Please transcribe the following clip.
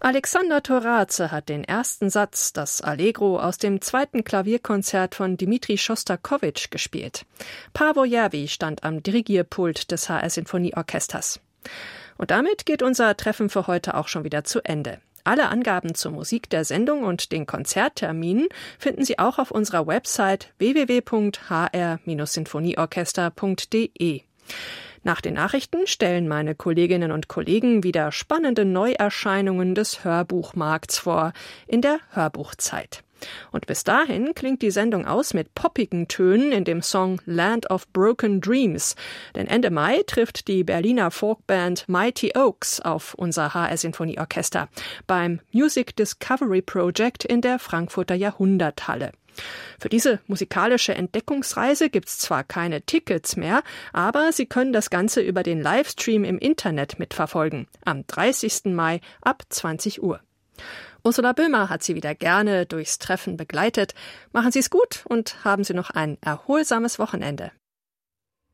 Alexander Torace hat den ersten Satz, das Allegro aus dem zweiten Klavierkonzert von Dmitri Schostakowitsch gespielt. Paavo Järvi stand am Dirigierpult des HR Sinfonieorchesters. Und damit geht unser Treffen für heute auch schon wieder zu Ende. Alle Angaben zur Musik der Sendung und den Konzertterminen finden Sie auch auf unserer Website www.hr-sinfonieorchester.de. Nach den Nachrichten stellen meine Kolleginnen und Kollegen wieder spannende Neuerscheinungen des Hörbuchmarkts vor, in der Hörbuchzeit. Und bis dahin klingt die Sendung aus mit poppigen Tönen in dem Song Land of Broken Dreams. Denn Ende Mai trifft die Berliner Folkband Mighty Oaks auf unser HR Sinfonieorchester beim Music Discovery Project in der Frankfurter Jahrhunderthalle. Für diese musikalische Entdeckungsreise gibt's zwar keine Tickets mehr, aber Sie können das Ganze über den Livestream im Internet mitverfolgen. Am 30. Mai ab 20 Uhr. Ursula Böhmer hat Sie wieder gerne durchs Treffen begleitet. Machen Sie es gut und haben Sie noch ein erholsames Wochenende.